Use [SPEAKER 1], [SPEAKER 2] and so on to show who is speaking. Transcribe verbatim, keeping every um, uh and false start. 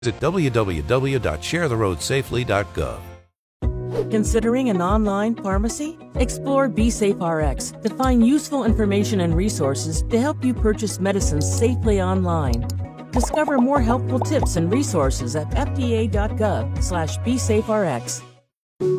[SPEAKER 1] Visit w w w dot share the road safely dot gov.
[SPEAKER 2] Considering an online pharmacy? Explore BeSafeRx to find useful information and resources to help you purchase medicines safely online. Discover more helpful tips and resources at f d a dot gov slash BeSafeRx.